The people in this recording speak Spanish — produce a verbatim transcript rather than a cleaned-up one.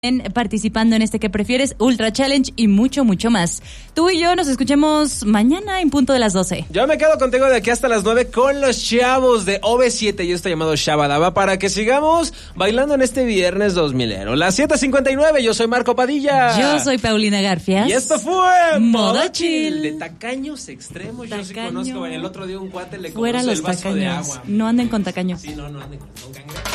participando en este que prefieres, Ultra Challenge y mucho, mucho más. Tú y yo nos escuchemos mañana en punto de las doce. Yo me quedo contigo de aquí hasta las nueve con los chavos de O V siete y esto llamado Shabadaba para que sigamos bailando en este viernes dos milero. Las siete cincuenta y nueve, yo soy Marco Padilla. Yo soy Paulina Garfias. Y esto fue Modo Chill. De tacaños extremos. Tacaño. Yo sí conozco, el otro día un cuate le Fuera compuso los el vaso tacaños. de agua. No anden con tacaños. Sí, no, no anden con, con cangrejo.